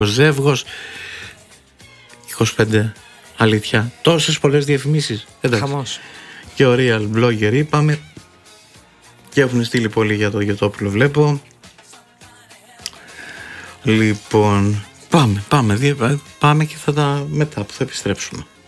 Ζεύγος 25. Αλήθεια. Τόσες πολλές διαφημίσεις. Χαμός. Και ο Real Blogger είπαμε. Και έχουν στείλει πολύ για το Γιωτόπουλο, βλέπω. Λοιπόν, πάμε και θα τα μετά που θα επιστρέψουμε.